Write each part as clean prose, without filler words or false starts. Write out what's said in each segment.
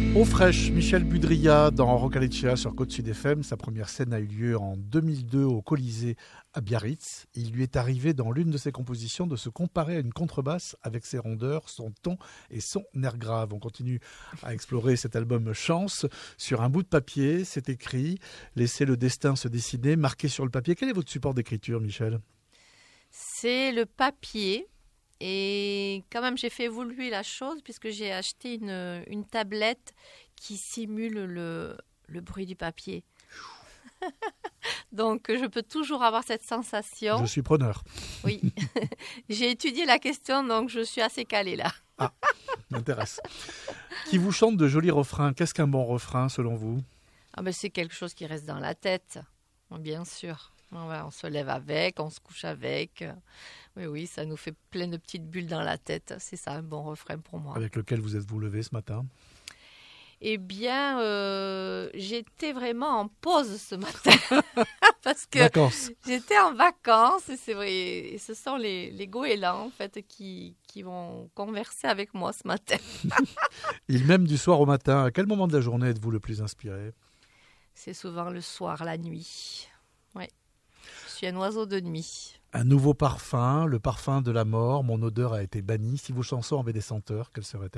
Eau fraîche, Michel Budria dans Roccaliccia sur Côte Sud FM. Sa première scène a eu lieu en 2002 au Colisée à Biarritz. Il lui est arrivé dans l'une de ses compositions de se comparer à une contrebasse avec ses rondeurs, son ton et son air grave. On continue à explorer cet album Chance. Sur un bout de papier, c'est écrit « Laissez le destin se dessiner », marqué sur le papier. Quel est votre support d'écriture, Michel ? C'est le papier. Et quand même, j'ai fait évoluer la chose puisque j'ai acheté une tablette qui simule le bruit du papier. Donc, je peux toujours avoir cette sensation. Je suis preneur. Oui. J'ai étudié la question, donc je suis assez calée là. Ah, m'intéresse. Qui vous chante de jolis refrains ? Qu'est-ce qu'un bon refrain, selon vous ? C'est quelque chose qui reste dans la tête, bien sûr. On se lève avec, on se couche avec. Oui, ça nous fait plein de petites bulles dans la tête. C'est ça, un bon refrain pour moi. Avec lequel vous êtes-vous levé ce matin ? Eh bien, j'étais vraiment en pause ce matin. Parce que j'étais en vacances. Et c'est vrai, et ce sont les goélands, en fait, qui vont converser avec moi ce matin. Il m'aime du soir au matin. À quel moment de la journée êtes-vous le plus inspiré ? C'est souvent le soir, la nuit. Oui. Je suis un oiseau de nuit. Un nouveau parfum, le parfum de la mort, mon odeur a été bannie. Si vos chansons avaient des senteurs, quelles seraient-elles ?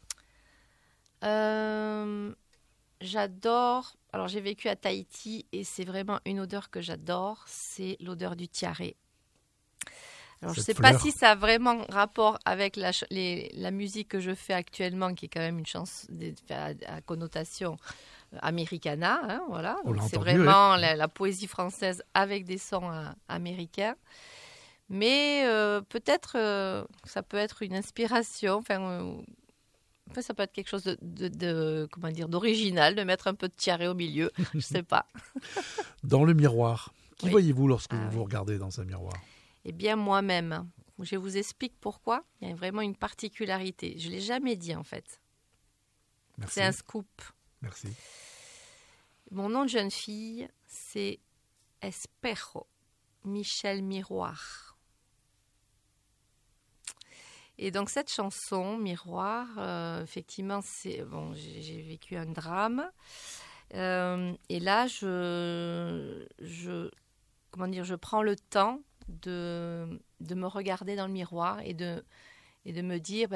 J'adore, alors j'ai vécu à Tahiti et c'est vraiment une odeur que j'adore, c'est l'odeur du tiare. Alors je ne sais pas si ça a vraiment rapport avec la musique que je fais actuellement, qui est quand même une chanson à connotation americana, hein, voilà. Donc, c'est vraiment la poésie française avec des sons américains. Mais peut-être ça peut être une inspiration, ça peut être quelque chose d'original, de mettre un peu de tiare au milieu, je ne sais pas. Dans le miroir, qui voyez-vous lorsque vous vous regardez dans un miroir ? Eh bien, moi-même. Je vous explique pourquoi. Il y a vraiment une particularité. Je ne l'ai jamais dit, en fait. Merci. C'est un scoop. Merci. Mon nom de jeune fille, c'est Espejo, Michel Miroir. Et donc, cette chanson, Miroir, effectivement, j'ai vécu un drame. Et là, je prends le temps de me regarder dans le miroir et de me dire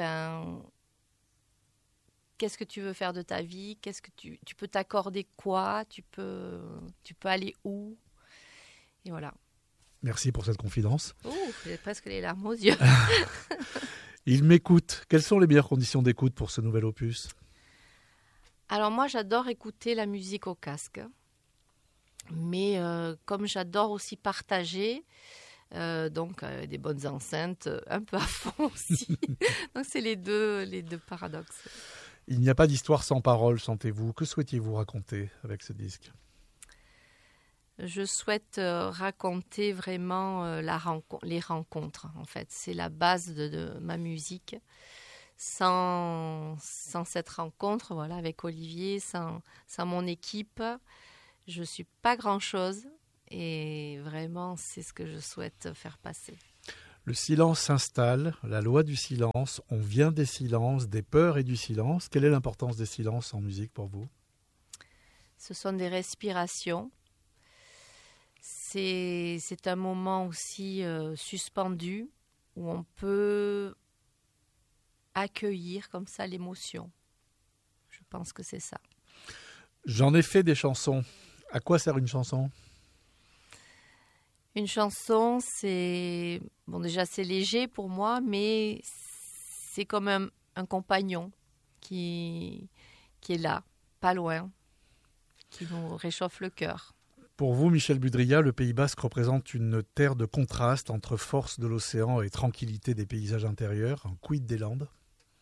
qu'est-ce que tu veux faire de ta vie, qu'est-ce que tu peux t'accorder quoi, tu peux aller où, et voilà. Merci pour cette confidence. J'ai presque les larmes aux yeux. Il m'écoute. Quelles sont les meilleures conditions d'écoute pour ce nouvel opus ? Alors moi, j'adore écouter la musique au casque, mais comme j'adore aussi partager, des bonnes enceintes, un peu à fond aussi. Donc c'est les deux paradoxes. Il n'y a pas d'histoire sans parole, sentez-vous. Que souhaitiez-vous raconter avec ce disque ? Je souhaite raconter vraiment les rencontres, en fait. C'est la base de ma musique. Sans cette rencontre, voilà, avec Olivier, sans mon équipe, je ne suis pas grand-chose. Et vraiment, c'est ce que je souhaite faire passer. Le silence s'installe, la loi du silence. On vient des silences, des peurs et du silence. Quelle est l'importance des silences en musique pour vous ? Ce sont des respirations. C'est un moment aussi suspendu où on peut accueillir comme ça l'émotion. Je pense que c'est ça. J'en ai fait des chansons. À quoi sert une chanson ? Une chanson, c'est léger pour moi, mais c'est comme un compagnon qui est là, pas loin, qui nous réchauffe le cœur. Pour vous, Michel Budria, le Pays Basque représente une terre de contraste entre force de l'océan et tranquillité des paysages intérieurs. Un quid des Landes ?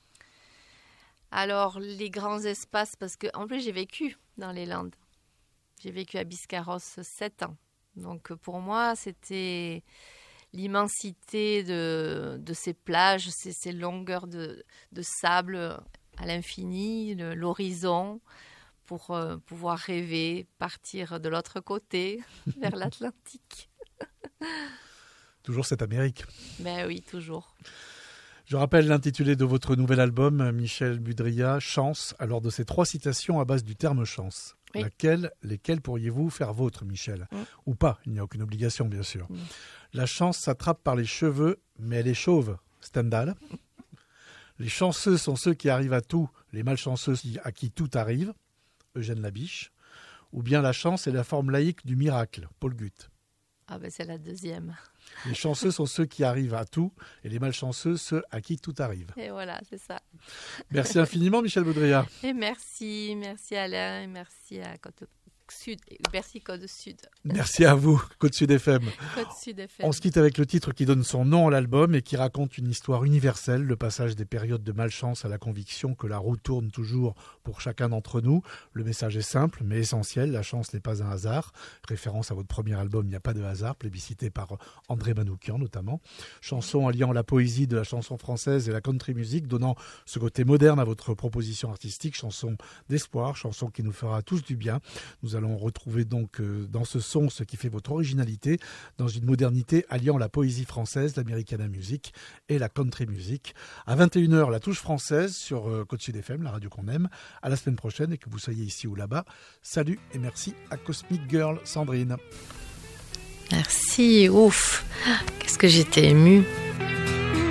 Alors, les grands espaces, parce que en plus, j'ai vécu dans les Landes. J'ai vécu à Biscarrosse 7 ans. Donc, pour moi, c'était l'immensité de ces plages, ces longueurs de sable à l'infini, l'horizon, pour pouvoir rêver, partir de l'autre côté, vers l'Atlantique. Toujours cette Amérique. Ben oui, toujours. Je rappelle l'intitulé de votre nouvel album, Michel Budria, Chance, alors de ces 3 citations à base du terme chance. Oui. Lesquelles pourriez-vous faire vôtre, Michel ? Ou pas, il n'y a aucune obligation, bien sûr. La chance s'attrape par les cheveux, mais elle est chauve. Stendhal. Les chanceux sont ceux qui arrivent à tout, les malchanceux à qui tout arrive. Eugène Labiche. Ou bien la chance est la forme laïque du miracle. Paul Guth. Ah ben c'est la deuxième. Les chanceux sont ceux qui arrivent à tout et les malchanceux ceux à qui tout arrive. Et voilà, c'est ça. Merci infiniment Michel Budria. Et merci Alain et merci à Côte Sud, merci Côte Sud. Merci à vous, Côte Sud FM. Côte Sud FM. On se quitte avec le titre qui donne son nom à l'album et qui raconte une histoire universelle, le passage des périodes de malchance à la conviction que la roue tourne toujours pour chacun d'entre nous. Le message est simple mais essentiel, la chance n'est pas un hasard. Référence à votre premier album, Il n'y a pas de hasard, plébiscité par André Manoukian notamment. Chanson alliant la poésie de la chanson française et la country music, donnant ce côté moderne à votre proposition artistique, chanson d'espoir, chanson qui nous fera tous du bien. Nous allons retrouver donc dans ce son ce qui fait votre originalité, dans une modernité alliant la poésie française, l'Americana Music et la country music. À 21h, la touche française sur Côte Sud FM, la radio qu'on aime. À la semaine prochaine et que vous soyez ici ou là-bas. Salut et merci à Cosmic Girl, Sandrine. Merci, ouf, qu'est-ce que j'étais émue.